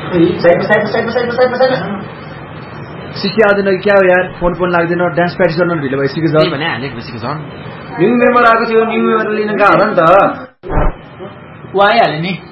sixty आउँदैन कि क्या हो यार फोन लाग्दैन डान्स प्र्याक्टिस गर्न ढिलो भइसक्यो झन् भने हालेको बसेको झन् न्यू मेम्बर आएको थियो न्यू मेम्बर लिन गएको होला नि त ऊ आइहाल्यो नि